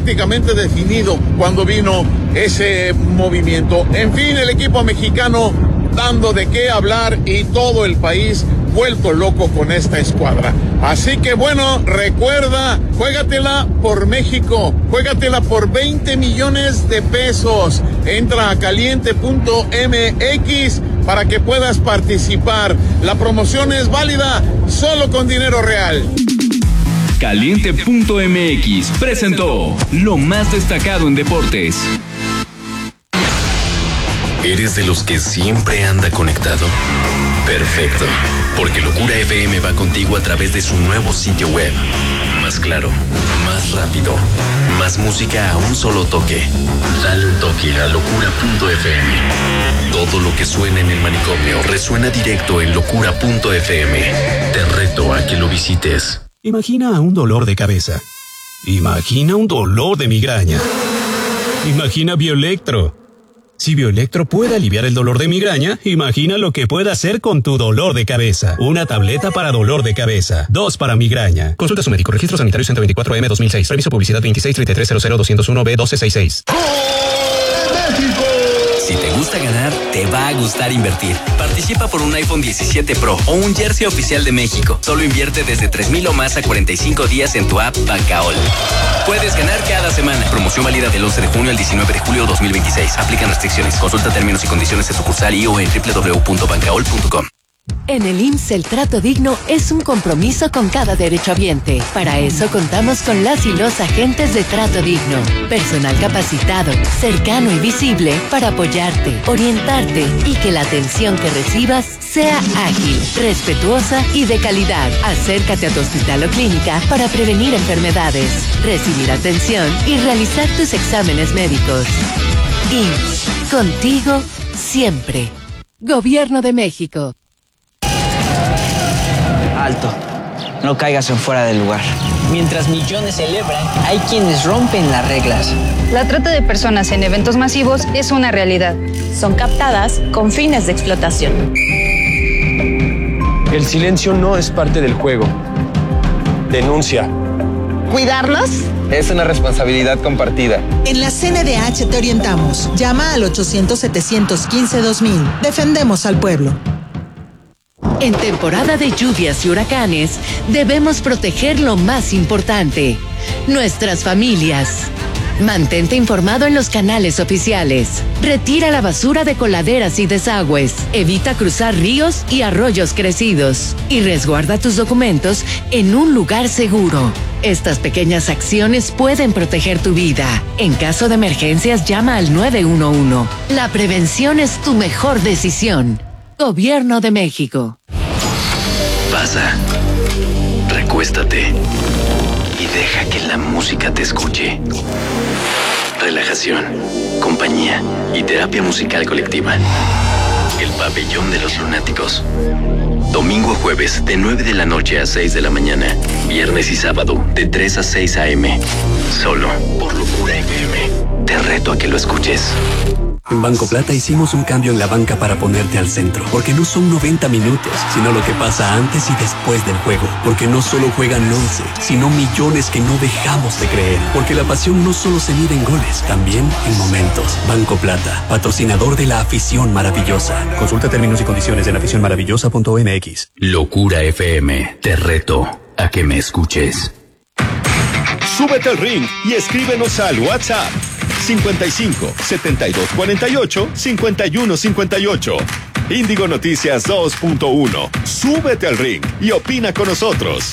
prácticamente definido cuando vino ese movimiento. En fin, el equipo mexicano dando de qué hablar y todo el país vuelto loco con esta escuadra. Así que bueno, recuerda, juégatela por México, juégatela por 20 millones de pesos. Entra a caliente.mx para que puedas participar. La promoción es válida solo con dinero real. Caliente.mx presentó lo más destacado en deportes. ¿Eres de los que siempre anda conectado? Perfecto, porque Locura FM va contigo a través de su nuevo sitio web. Más claro, más rápido, más música a un solo toque. Dale un toque a locura.fm. Todo lo que suena en el manicomio resuena directo en locura.fm. Te reto a que lo visites. Imagina un dolor de cabeza. Imagina un dolor de migraña. Imagina Bioelectro. Si Bioelectro puede aliviar el dolor de migraña, imagina lo que puede hacer con tu dolor de cabeza. Una tableta para dolor de cabeza, 2 para migraña. Consulta a su médico. Registro sanitario 124M 2006. Permiso publicidad 2633000201B1266. Si te gusta ganar, te va a gustar invertir. Participa por un iPhone 17 Pro o un jersey oficial de México. Solo invierte desde 3,000 o más a 45 días en tu app Bancaol. Puedes ganar cada semana. Promoción válida del 11 de junio al 19 de julio 2026. Aplican restricciones. Consulta términos y condiciones en sucursal y o en www.bancaol.com. En el IMSS el trato digno es un compromiso con cada derechohabiente. Para eso contamos con las y los agentes de trato digno. Personal capacitado, cercano y visible para apoyarte, orientarte y que la atención que recibas sea ágil, respetuosa y de calidad. Acércate a tu hospital o clínica para prevenir enfermedades, recibir atención y realizar tus exámenes médicos. IMSS, contigo siempre. Gobierno de México. Alto, no caigas en fuera del lugar. Mientras millones celebran, hay quienes rompen las reglas. La trata de personas en eventos masivos es una realidad. Son captadas con fines de explotación. El silencio no es parte del juego. Denuncia. ¿Cuidarnos? Es una responsabilidad compartida. En la CNDH te orientamos. Llama al 800-715-2000. Defendemos al pueblo. En temporada de lluvias y huracanes, debemos proteger lo más importante, nuestras familias. Mantente informado en los canales oficiales. Retira la basura de coladeras y desagües. Evita cruzar ríos y arroyos crecidos. Y resguarda tus documentos en un lugar seguro. Estas pequeñas acciones pueden proteger tu vida. En caso de emergencias, llama al 911. La prevención es tu mejor decisión. Gobierno de México. Pasa, recuéstate y deja que la música te escuche. Relajación, compañía y terapia musical colectiva. El Pabellón de los Lunáticos. Domingo a jueves de 9 de la noche a 6 de la mañana. Viernes y sábado de 3 a 6 a.m. Solo por Locura FM. Te reto a que lo escuches. En Banco Plata hicimos un cambio en la banca para ponerte al centro. Porque no son 90 minutos, sino lo que pasa antes y después del juego. Porque no solo juegan 11, sino millones que no dejamos de creer. Porque la pasión no solo se mide en goles, también en momentos. Banco Plata, patrocinador de la afición maravillosa. Consulta términos y condiciones en aficionmaravillosa.mx. Locura FM, te reto a que me escuches. Súbete al ring y escríbenos al WhatsApp 55 72 48 51 58. Índigo Noticias 2.1. Súbete al ring y opina con nosotros.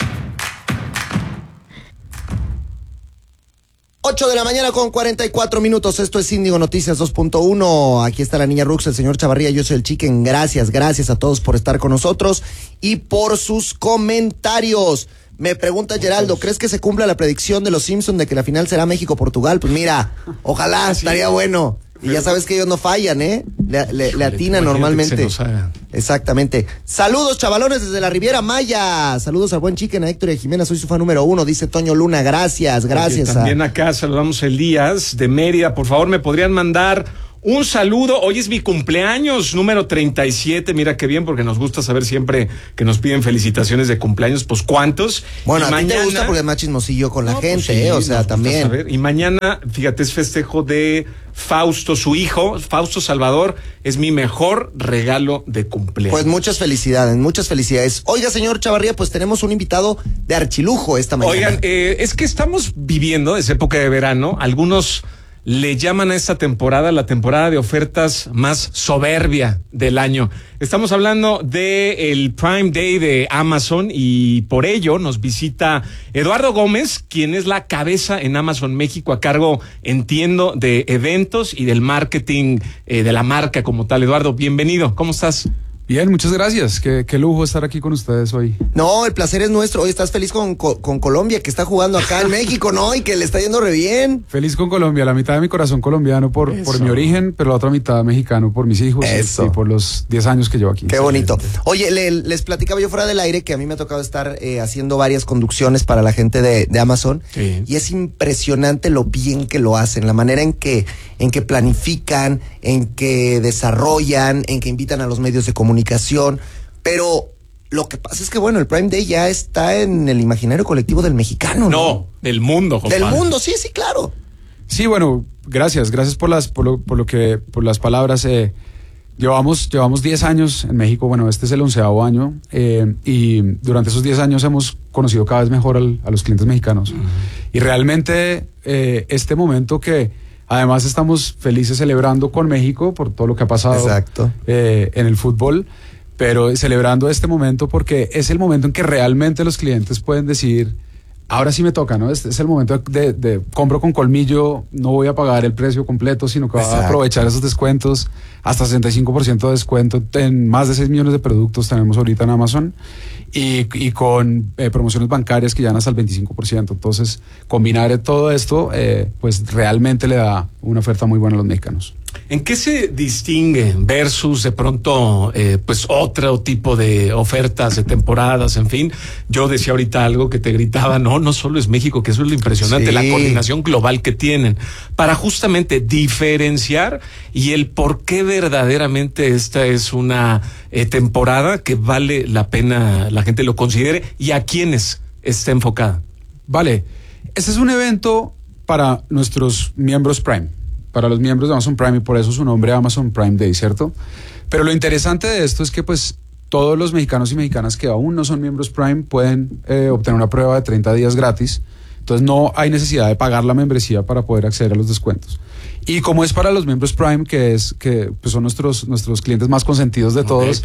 8 de la mañana con 44 minutos. Esto es Índigo Noticias 2.1. Aquí está la niña Rux, el señor Chavarría, yo soy el Chicken. Gracias a todos por estar con nosotros y por sus comentarios. Me pregunta Geraldo, ¿crees que se cumpla la predicción de los Simpsons de que la final será México-Portugal? Pues mira, ojalá, estaría bueno. Y ya sabes que ellos no fallan, ¿eh? Le atinan normalmente. Exactamente. Saludos, chavalones, desde la Riviera Maya. Saludos al buen Chicken, a Héctor y a Jimena. Soy su fan número 1, dice Toño Luna. Gracias. También acá saludamos a Elías de Mérida. Por favor, ¿me podrían mandar Un saludo, hoy es mi cumpleaños, número 37, mira qué bien, porque nos gusta saber siempre que nos piden felicitaciones de cumpleaños, pues ¿cuántos? Bueno, y a ti te gusta porque es más chismosillo con la gente, pues sí, o sea, también. Y mañana, fíjate, es festejo de Fausto, su hijo, Fausto Salvador, es mi mejor regalo de cumpleaños. Pues muchas felicidades, muchas felicidades. Oiga, señor Chavarría, pues tenemos un invitado de archilujo esta mañana. Oigan, es que estamos viviendo, es época de verano, algunos le llaman a esta temporada la temporada de ofertas más soberbia del año. Estamos hablando de el Prime Day de Amazon y por ello nos visita Eduardo Gómez, quien es la cabeza en Amazon México a cargo, entiendo, de eventos y del marketing de la marca como tal. Eduardo, bienvenido. ¿Cómo estás? Bien, muchas gracias. Qué lujo estar aquí con ustedes hoy. No, el placer es nuestro. Hoy estás feliz con Colombia, que está jugando acá en México, ¿no? Y que le está yendo re bien. Feliz con Colombia, la mitad de mi corazón colombiano por mi origen, pero la otra mitad mexicano por mis hijos y por los 10 años que llevo aquí. Qué bonito. Oye, les platicaba yo fuera del aire que a mí me ha tocado estar haciendo varias conducciones para la gente de Amazon. Sí. Y es impresionante lo bien que lo hacen, la manera en que planifican, en que desarrollan, en que invitan a los medios de comunicación. Pero lo que pasa es que, bueno, el Prime Day ya está en el imaginario colectivo del mexicano, ¿no? No, del mundo, compadre. Del mundo, sí, claro. Sí, bueno, gracias por las palabras. Llevamos 10 años en México, bueno, este es el 11º año, y durante esos 10 años hemos conocido cada vez mejor a los clientes mexicanos. Y realmente este momento que además estamos felices celebrando con México por todo lo que ha pasado en el fútbol, pero celebrando este momento porque es el momento en que realmente los clientes pueden decir, ahora sí me toca, ¿no? Este es el momento de compro con colmillo, no voy a pagar el precio completo, sino que voy a aprovechar esos descuentos, hasta 65% de descuento en más de 6 millones de productos tenemos ahorita en Amazon y con promociones bancarias que llegan hasta el 25%. Entonces, combinar todo esto, pues realmente le da una oferta muy buena a los mexicanos. ¿En qué se distingue versus de pronto pues otro tipo de ofertas, de temporadas, en fin? Yo decía ahorita algo que te gritaba, no solo es México, que eso es lo impresionante, la coordinación global que tienen para justamente diferenciar y el por qué verdaderamente esta es una temporada que vale la pena la gente lo considere y a quiénes está enfocada. Vale, este es un evento para nuestros miembros Prime, para los miembros de Amazon Prime, y por eso su nombre Amazon Prime Day, ¿cierto? Pero lo interesante de esto es que pues todos los mexicanos y mexicanas que aún no son miembros Prime pueden obtener una prueba de 30 días gratis. Entonces no hay necesidad de pagar la membresía para poder acceder a los descuentos. Y como es para los miembros Prime, que pues son nuestros clientes más consentidos de todos,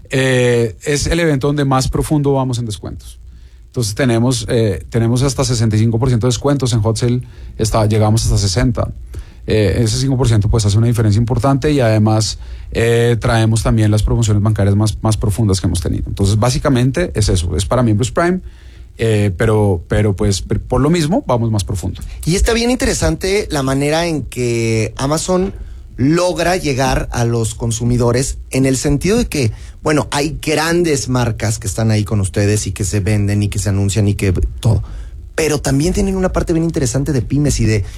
es el evento donde más profundo vamos en descuentos. Entonces tenemos hasta 65% de descuentos, en Hot Sale llegamos hasta 60%. Ese 5% pues hace una diferencia importante y además traemos también las promociones bancarias más profundas que hemos tenido. Entonces básicamente es eso, es para miembros Prime, pero pues por lo mismo vamos más profundo. Y está bien interesante la manera en que Amazon logra llegar a los consumidores en el sentido de que, bueno, hay grandes marcas que están ahí con ustedes y que se venden y que se anuncian y que todo. Pero también tienen una parte bien interesante de pymes y de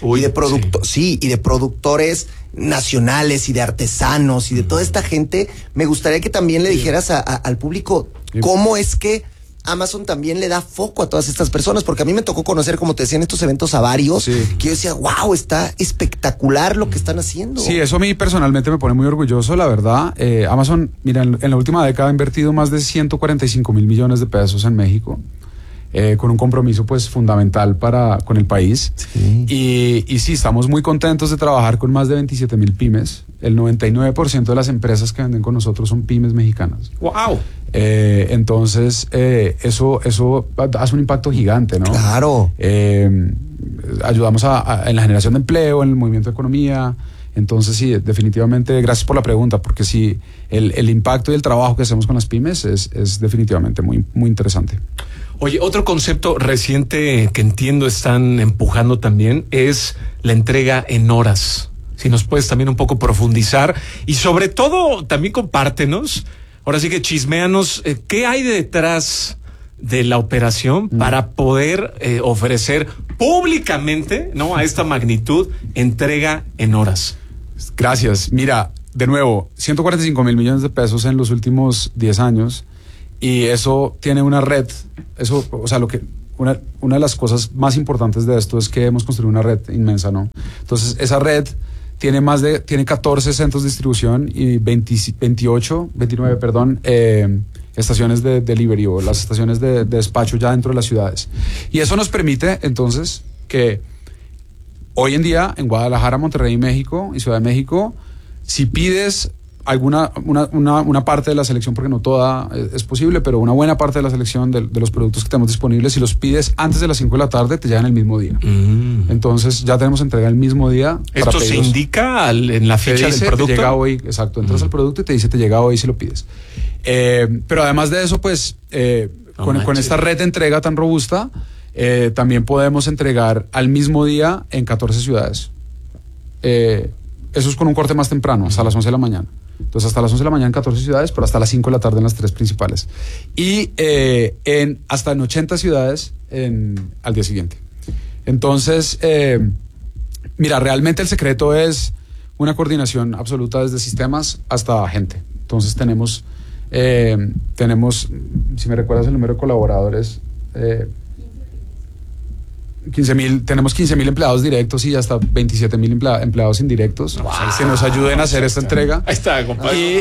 productores nacionales y de artesanos y de toda esta gente. Me gustaría que también le dijeras al público cómo es que Amazon también le da foco a todas estas personas, porque a mí me tocó conocer, como te decía, en estos eventos a varios, que yo decía, wow, está espectacular lo que están haciendo. Sí, eso a mí personalmente me pone muy orgulloso, la verdad. Amazon, mira, en la última década ha invertido más de 145 mil millones de pesos en México. Con un compromiso pues fundamental con el país. Y sí, estamos muy contentos de trabajar con más de 27 mil pymes. El 99% de las empresas que venden con nosotros son pymes mexicanas. ¡Wow! Entonces, eso hace un impacto gigante, ¿no? Claro. Ayudamos en la generación de empleo, en el movimiento de economía. Entonces, sí, definitivamente, gracias por la pregunta, porque sí, el impacto y el trabajo que hacemos con las pymes es definitivamente muy, muy interesante. Oye, otro concepto reciente que entiendo están empujando también es la entrega en horas. Si nos puedes también un poco profundizar y sobre todo también compártenos, ahora sí que chisméanos, ¿qué hay detrás de la operación para poder ofrecer públicamente, ¿no?, a esta magnitud entrega en horas? Gracias. Mira, de nuevo, 145 mil millones de pesos en los últimos 10 años y eso tiene una red, eso, o sea, una de las cosas más importantes de esto es que hemos construido una red inmensa, ¿no? Entonces, esa red tiene 14 centros de distribución y 29, estaciones de delivery o las estaciones de despacho ya dentro de las ciudades. Y eso nos permite, entonces, que hoy en día en Guadalajara, Monterrey, México y Ciudad de México, si pides una parte de la selección, porque no toda es posible, pero una buena parte de la selección de los productos que tenemos disponibles, si los pides antes de las 5 de la tarde, te llegan el mismo día. Entonces ya tenemos entrega el mismo día. ¿Esto se indica en la ficha del producto? Te llega hoy, exacto, entras al producto y te dice te llega hoy si lo pides. Pero además de eso, pues con esta red de entrega tan robusta, también podemos entregar al mismo día en 14 ciudades. Eso es con un corte más temprano, hasta las 11 de la mañana. Entonces, hasta las 11 de la mañana en 14 ciudades, pero hasta las 5 de la tarde en las 3 principales. Y hasta en 80 ciudades al día siguiente. Entonces, mira, realmente el secreto es una coordinación absoluta desde sistemas hasta gente. Entonces, tenemos, si me recuerdas el número de colaboradores, 15,000, tenemos 15,000 empleados directos y hasta 27,000 empleados indirectos que nos ayuden a hacer esta entrega. Ahí está, compadre.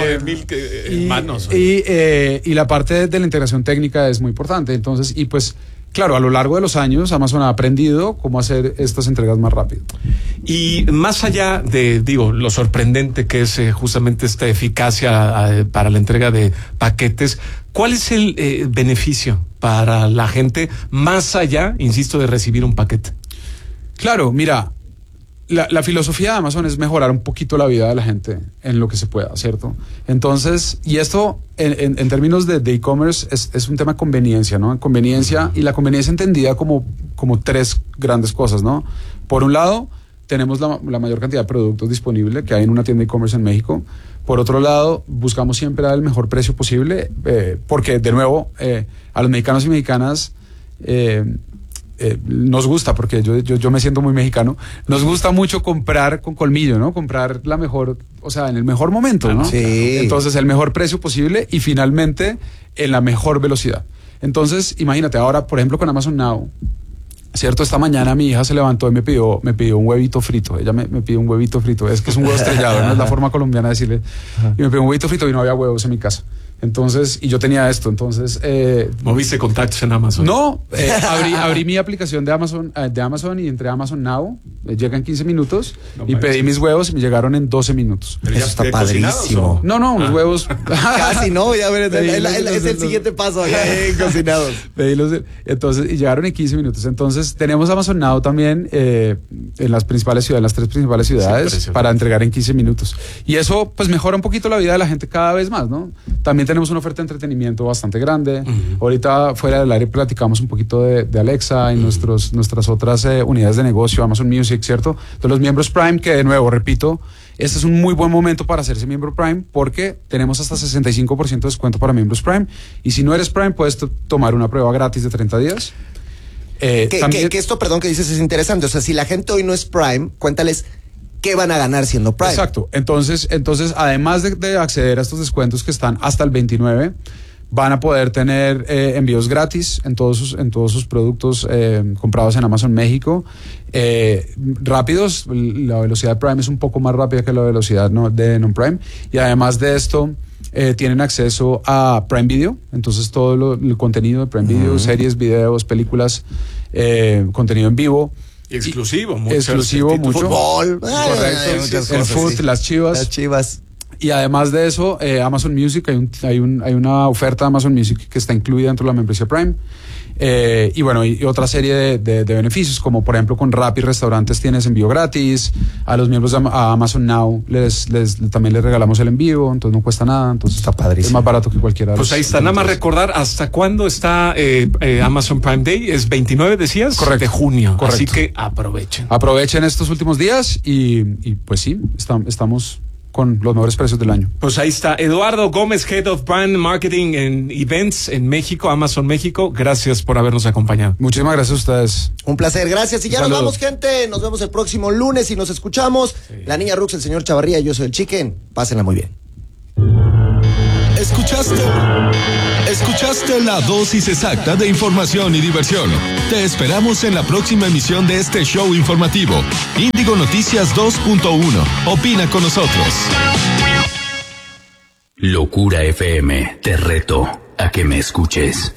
Y la parte de la integración técnica es muy importante. Entonces, y pues, claro, a lo largo de los años Amazon ha aprendido cómo hacer estas entregas más rápido. Y más allá de, lo sorprendente que es justamente esta eficacia para la entrega de paquetes, ¿cuál es el beneficio para la gente más allá, insisto, de recibir un paquete? Claro, mira, la filosofía de Amazon es mejorar un poquito la vida de la gente en lo que se pueda, ¿cierto? Entonces, y esto en términos de e-commerce es un tema de conveniencia, ¿no? Conveniencia, y la conveniencia entendida como 3 grandes cosas, ¿no? Por un lado, tenemos la mayor cantidad de productos disponibles que hay en una tienda de e-commerce en México. Por otro lado, buscamos siempre dar el mejor precio posible, porque, de nuevo, a los mexicanos y mexicanas nos gusta, porque yo me siento muy mexicano, nos gusta mucho comprar con colmillo, ¿no? Comprar la mejor, o sea, en el mejor momento, ¿no? Sí. Entonces, el mejor precio posible y finalmente en la mejor velocidad. Entonces, imagínate, ahora, por ejemplo, con Amazon Now, ¿cierto? Esta mañana mi hija se levantó y me pidió un huevito frito. Ella me pidió un huevito frito. Es que es un huevo estrellado, ¿no? Es la forma colombiana de decirle. Y me pidió un huevito frito y no había huevos en mi casa. Entonces, y yo tenía esto, entonces... ¿Moviste contactos en Amazon? No, abrí mi aplicación de Amazon y entré a Amazon Now, llega en 15 minutos y pedí mis huevos y me llegaron en 12 minutos. Eso está padrísimo. No, unos huevos... Casi no, ya ver, es el siguiente paso, cocinados. Pedí entonces, y llegaron en 15 minutos. Entonces, tenemos Amazon Now también en las principales ciudades, en las 3 principales ciudades, para entregar en 15 minutos. Y eso, pues, mejora un poquito la vida de la gente cada vez más, ¿no? También tenemos una oferta de entretenimiento bastante grande. Ahorita fuera del aire platicamos un poquito de Alexa y nuestras otras unidades de negocio, Amazon Music, ¿cierto? De los miembros Prime, que de nuevo, repito, este es un muy buen momento para hacerse miembro Prime porque tenemos hasta 65% de descuento para miembros Prime. Y si no eres Prime, puedes tomar una prueba gratis de 30 días. Que esto, perdón, que dices es interesante. O sea, si la gente hoy no es Prime, cuéntales ¿qué van a ganar siendo Prime? Exacto. Entonces además de acceder a estos descuentos que están hasta el 29, van a poder tener envíos gratis en todos sus productos comprados en Amazon México. Rápidos, la velocidad de Prime es un poco más rápida que la velocidad de non-Prime. Y además de esto, tienen acceso a Prime Video. Entonces todo el contenido de Prime Video, series, videos, películas, contenido en vivo. Exclusivo, mucho. Fútbol. Correcto. El fútbol, las Chivas. Y además de eso, Amazon Music, hay una oferta de Amazon Music que está incluida dentro de la membresía Prime. Y bueno, y otra serie de beneficios, como por ejemplo con Rappi Restaurantes tienes envío gratis, a los miembros de Amazon Now también les regalamos el envío, entonces no cuesta nada, entonces está padrísimo. Es más barato que cualquiera de los. Pues ahí está, nada más recordar hasta cuándo está Amazon Prime Day, es 29 decías. Correcto. De junio, correcto. Así que aprovechen. Aprovechen estos últimos días y pues sí, estamos con los mejores precios del año. Pues ahí está, Eduardo Gómez, Head of Brand Marketing and Events en México, Amazon México. Gracias por habernos acompañado. Muchísimas gracias a ustedes. Un placer, gracias. Y ya nos Saludos. vamos, gente. Nos vemos el próximo lunes y nos escuchamos. Sí. La niña Rux, el señor Chavarría, yo soy el Chicken. Pásenla muy bien. Escuchaste la dosis exacta de información y diversión. Te esperamos en la próxima emisión de este show informativo. Índigo Noticias 2.1. Opina con nosotros. Locura FM, te reto a que me escuches.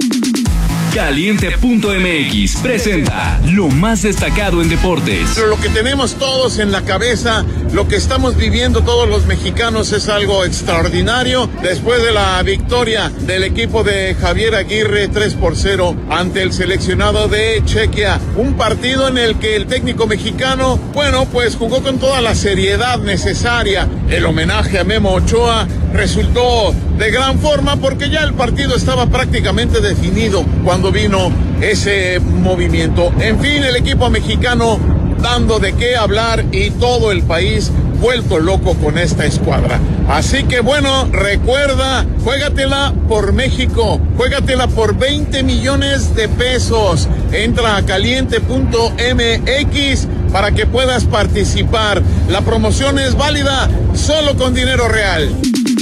Caliente.mx presenta lo más destacado en deportes. Pero lo que tenemos todos en la cabeza, lo que estamos viviendo todos los mexicanos es algo extraordinario. Después de la victoria del equipo de Javier Aguirre 3-0 ante el seleccionado de Chequia, un partido en el que el técnico mexicano, bueno, pues jugó con toda la seriedad necesaria. El homenaje a Memo Ochoa resultó de gran forma porque ya el partido estaba prácticamente definido cuando vino ese movimiento. En fin, el equipo mexicano dando de qué hablar y todo el país vuelto loco con esta escuadra. Así que bueno, recuerda, juégatela por México, juégatela por 20 millones de pesos. Entra a caliente.mx para que puedas participar. La promoción es válida solo con dinero real.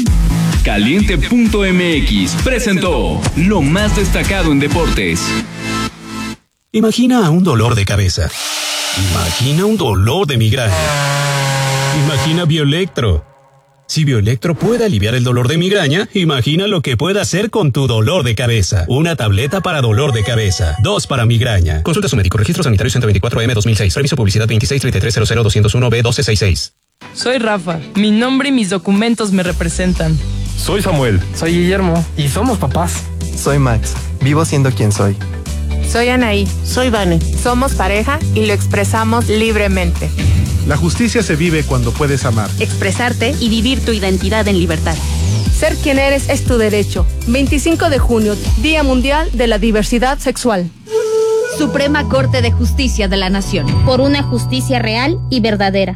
Caliente.mx presentó lo más destacado en deportes. Imagina un dolor de cabeza. Imagina un dolor de migraña. Imagina Bioelectro. Si Bioelectro puede aliviar el dolor de migraña, imagina lo que puede hacer con tu dolor de cabeza. Una tableta para dolor de cabeza, 2 para migraña. Consulta a su médico. Registro sanitario 124M 2006. Reviso publicidad 2633000201B1266. Soy Rafa. Mi nombre y mis documentos me representan. Soy Samuel. Soy Guillermo. Y somos papás. Soy Max. Vivo siendo quien soy. Soy Anaí. Soy Vane. Somos pareja y lo expresamos libremente. La justicia se vive cuando puedes amar, expresarte y vivir tu identidad en libertad. Ser quien eres es tu derecho. 25 de junio, Día Mundial de la Diversidad Sexual. Suprema Corte de Justicia de la Nación. Por una justicia real y verdadera.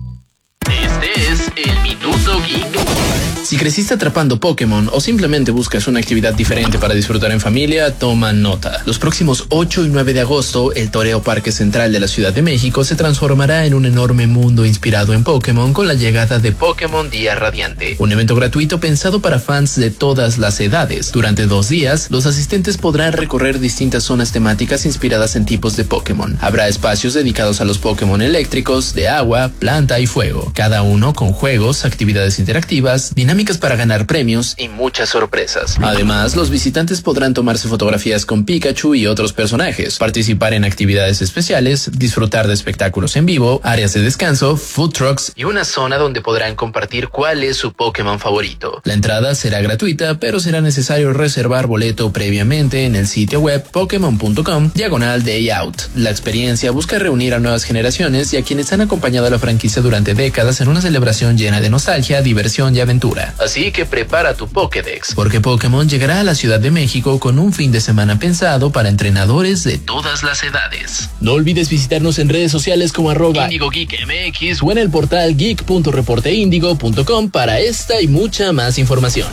Este es el Minuto Geek. Si creciste atrapando Pokémon o simplemente buscas una actividad diferente para disfrutar en familia, toma nota. Los próximos 8 y 9 de agosto, el Toreo Parque Central de la Ciudad de México se transformará en un enorme mundo inspirado en Pokémon con la llegada de Pokémon Día Radiante, un evento gratuito pensado para fans de todas las edades. Durante 2 días, los asistentes podrán recorrer distintas zonas temáticas inspiradas en tipos de Pokémon. Habrá espacios dedicados a los Pokémon eléctricos, de agua, planta y fuego, cada uno con juegos, actividades interactivas, dinámicas para ganar premios y muchas sorpresas. Además, los visitantes podrán tomarse fotografías con Pikachu y otros personajes, participar en actividades especiales, disfrutar de espectáculos en vivo, áreas de descanso, food trucks y una zona donde podrán compartir cuál es su Pokémon favorito. La entrada será gratuita, pero será necesario reservar boleto previamente en el sitio web pokemon.com/day out. La experiencia busca reunir a nuevas generaciones y a quienes han acompañado a la franquicia durante décadas en una celebración llena de nostalgia, diversión y aventura. Así que prepara tu Pokédex, porque Pokémon llegará a la Ciudad de México con un fin de semana pensado para entrenadores de todas las edades. No olvides visitarnos en redes sociales como @IndigoGeekMX o en el portal geek.reporteindigo.com para esta y mucha más información.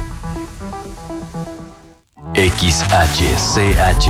XHCH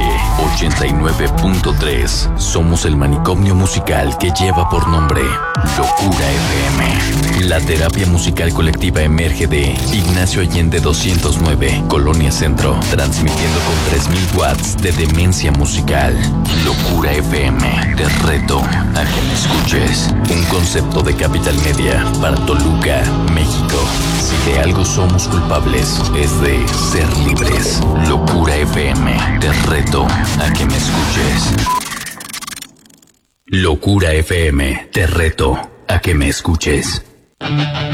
89.3. Somos el manicomio musical que lleva por nombre Locura FM. La terapia musical colectiva emerge de Ignacio Allende 209, Colonia Centro, transmitiendo con 3000 watts de demencia musical. Locura FM, te reto a que me escuches. Un concepto de Capital Media para Toluca, México. Si de algo somos culpables, es de ser libres. Locura FM, te reto a que me escuches. Locura FM, te reto a que me escuches.